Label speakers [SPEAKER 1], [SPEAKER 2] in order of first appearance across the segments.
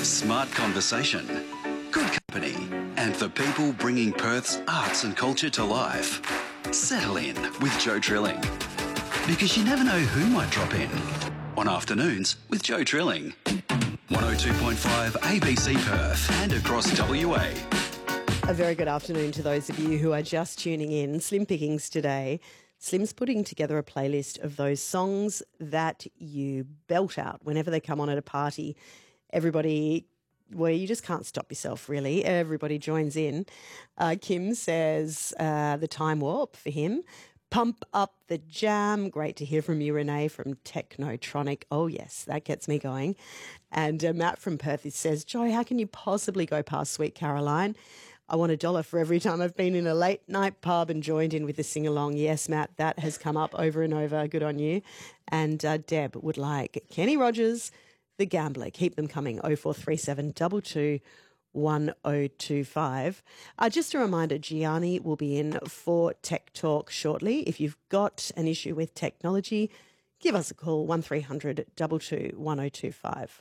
[SPEAKER 1] Smart conversation, good company, and the people bringing Perth's arts and culture to life. Settle in with Joe Trilling, because you never know who might drop in on Afternoons with Joe Trilling. 102.5 ABC Perth and across WA.
[SPEAKER 2] A very good afternoon to those of you who are just tuning in. Slim pickings today. Slim's putting together a playlist of those songs that you belt out whenever they come on at a party. Everybody, well, you just can't stop yourself, really. Everybody joins in. Kim says the Time Warp for him. Pump Up the Jam. Great to hear from you, Renee, from Technotronic. Oh, yes, that gets me going. And Matt from Perth says, Joy, how can you possibly go past Sweet Caroline? I want $1 for every time I've been in a late night pub and joined in with the sing-along. Yes, Matt, that has come up over and over. Good on you. And Deb would like Kenny Rogers, The Gambler. Keep them coming. 0437 22 1025. Just a reminder, Gianni will be in for Tech Talk shortly. If you've got an issue with technology, give us a call, 1300 22 1025.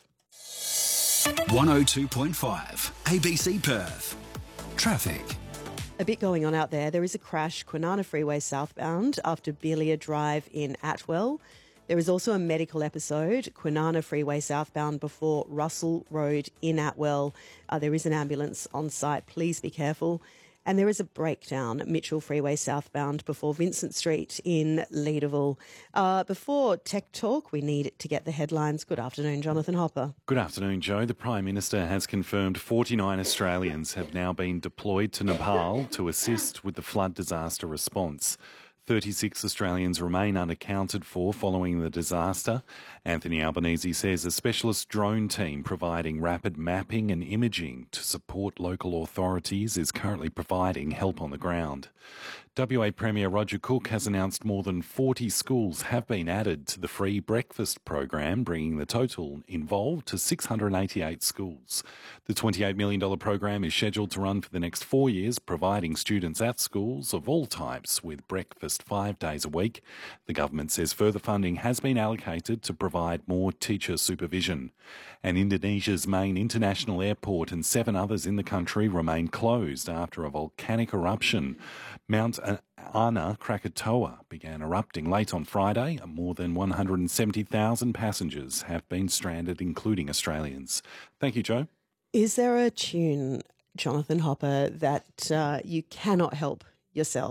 [SPEAKER 1] 102.5 ABC Perth. Traffic.
[SPEAKER 2] A bit going on out there. There is a crash, Kwinana Freeway southbound after Belia Drive in Atwell. There is also a medical episode, Kwinana Freeway southbound before Russell Road in Atwell. There is an ambulance on site. Please be careful. And there is a breakdown, Mitchell Freeway southbound before Vincent Street in Leederville. Before Tech Talk, we need to get the headlines. Good afternoon, Jonathan Hopper.
[SPEAKER 3] Good afternoon, Joe. The Prime Minister has confirmed 49 Australians have now been deployed to Nepal to assist with the flood disaster response. 36 Australians remain unaccounted for following the disaster. Anthony Albanese says a specialist drone team providing rapid mapping and imaging to support local authorities is currently providing help on the ground. WA Premier Roger Cook has announced more than 40 schools have been added to the free breakfast program, bringing the total involved to 688 schools. The $28 million program is scheduled to run for the next 4 years, providing students at schools of all types with breakfast 5 days a week. The government says further funding has been allocated to provide more teacher supervision. And Indonesia's main international airport and 7 others in the country remain closed after a volcanic eruption. Mount Anak Krakatoa began erupting late on Friday. More than 170,000 passengers have been stranded, including Australians. Thank you, Joe.
[SPEAKER 2] Is there a tune, Jonathan Hopper, that you cannot help yourself